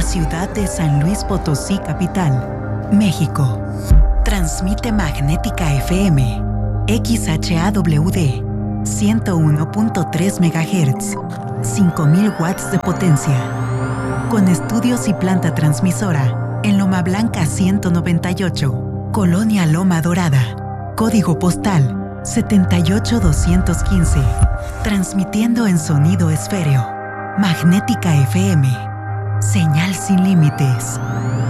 ciudad de San Luis Potosí, capital, México. Transmite Magnética FM, XHAWD, 101.3 MHz, 5000 watts de potencia. Con estudios y planta transmisora en Loma Blanca 198, Colonia Loma Dorada. Código postal 78215. Transmitiendo en sonido esféreo. Magnética FM. Señal sin límites.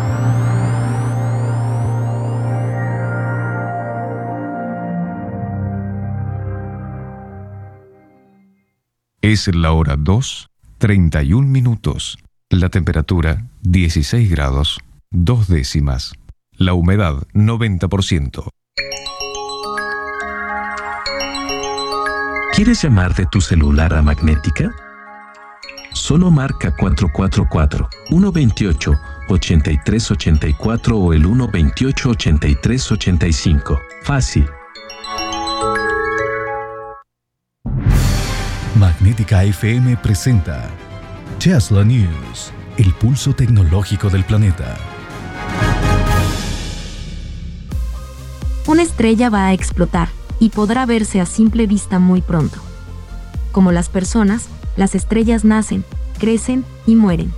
Es la hora 2:31. La temperatura 16 grados 2 décimas. La humedad 90%. ¿Quieres llamar de tu celular a Magnética? Solo marca 444-128-8384 o el 128-8385. Fácil. Magnética FM presenta Tesla News, el pulso tecnológico del planeta. Una estrella va a explotar y podrá verse a simple vista muy pronto. Como las personas, las estrellas nacen, crecen y mueren.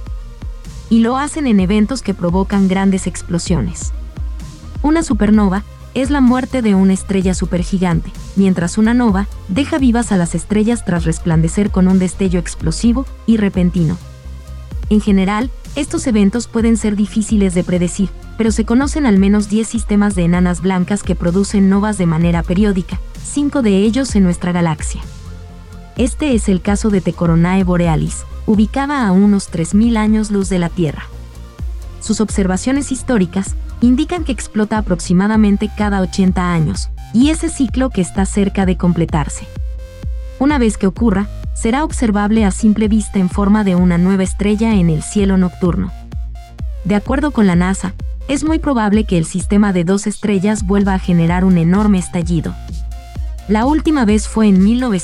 Y lo hacen en eventos que provocan grandes explosiones. Una supernova es la muerte de una estrella supergigante, mientras una nova deja vivas a las estrellas tras resplandecer con un destello explosivo y repentino. En general, estos eventos pueden ser difíciles de predecir, pero se conocen al menos 10 sistemas de enanas blancas que producen novas de manera periódica, 5 de ellos en nuestra galaxia. Este es el caso de T Coronae Borealis, ubicada a unos 3000 años luz de la Tierra. Sus observaciones históricas indican que explota aproximadamente cada 80 años, y ese ciclo que está cerca de completarse. Una vez que ocurra, será observable a simple vista en forma de una nueva estrella en el cielo nocturno. De acuerdo con la NASA, es muy probable que el sistema de 2 estrellas vuelva a generar un enorme estallido. La última vez fue en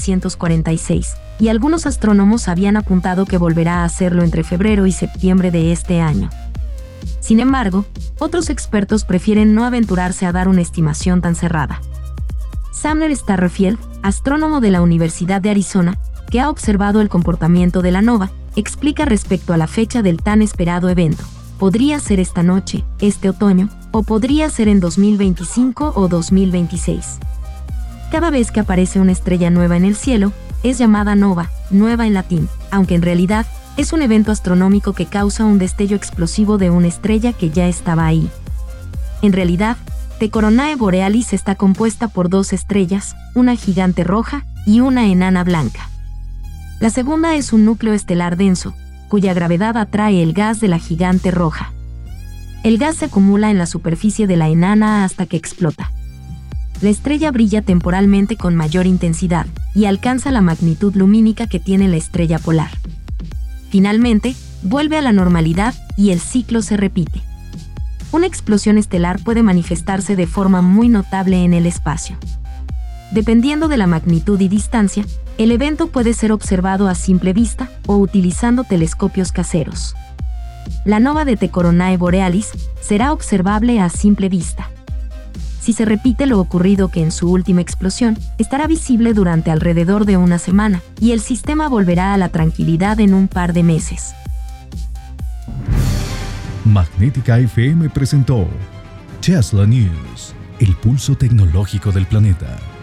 1946, y algunos astrónomos habían apuntado que volverá a hacerlo entre febrero y septiembre de este año. Sin embargo, otros expertos prefieren no aventurarse a dar una estimación tan cerrada. Samuel Starrfield, astrónomo de la Universidad de Arizona, que ha observado el comportamiento de la nova, explica respecto a la fecha del tan esperado evento. Podría ser esta noche, este otoño, o podría ser en 2025 o 2026. Cada vez que aparece una estrella nueva en el cielo, es llamada nova, nueva en latín, aunque en realidad es un evento astronómico que causa un destello explosivo de una estrella que ya estaba ahí. En realidad, T Coronae Borealis está compuesta por 2 estrellas, una gigante roja y una enana blanca. La segunda es un núcleo estelar denso, cuya gravedad atrae el gas de la gigante roja. El gas se acumula en la superficie de la enana hasta que explota. La estrella brilla temporalmente con mayor intensidad y alcanza la magnitud lumínica que tiene la estrella polar. Finalmente, vuelve a la normalidad y el ciclo se repite. Una explosión estelar puede manifestarse de forma muy notable en el espacio. Dependiendo de la magnitud y distancia, el evento puede ser observado a simple vista o utilizando telescopios caseros. La nova de T Coronae Borealis será observable a simple vista. Si se repite lo ocurrido que en su última explosión, estará visible durante alrededor de una semana, y el sistema volverá a la tranquilidad en un par de meses. Magnética FM presentó Tesla News, el pulso tecnológico del planeta.